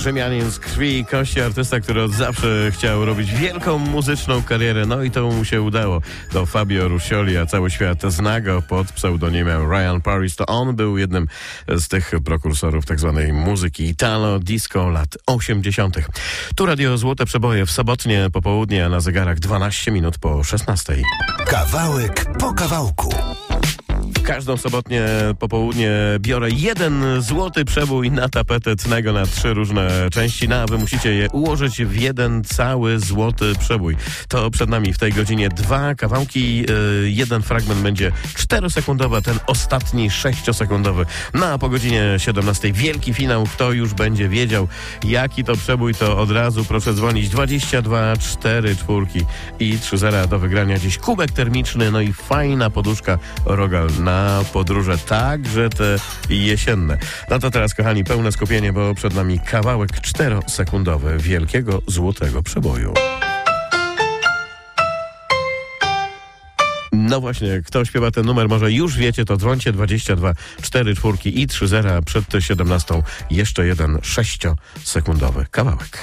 Rzymianin z krwi i kości, artysta, który od zawsze chciał robić wielką muzyczną karierę, no i to mu się udało. To Fabio Ruscioli, a cały świat zna go pod pseudonimem Ryan Paris. To on był jednym z tych prekursorów tak zwanej muzyki Italo Disco lat 80. Tu Radio Złote Przeboje w sobotnie popołudnie, a na zegarach 12 minut po 16. Kawałek po kawałku. Każdą sobotnie popołudnie biorę jeden złoty przebój na tapetę Tnego na 3 różne części, a wy musicie je ułożyć w jeden cały złoty przebój. To przed nami w tej godzinie 2 kawałki, jeden fragment będzie 4-sekundowy, ten ostatni 6-sekundowy. No a po godzinie 17 wielki finał. Kto już będzie wiedział, jaki to przebój, to od razu proszę dzwonić 22 4 4 i 30 do wygrania dziś kubek termiczny, no i fajna poduszka Rogal na podróże, także te jesienne. No to teraz, kochani, pełne skupienie, bo przed nami kawałek 4-sekundowy wielkiego złotego przeboju. No właśnie, kto śpiewa ten numer, może już wiecie, to dzwońcie 22 4 4 i 30 przed 17. Jeszcze jeden 6-sekundowy kawałek.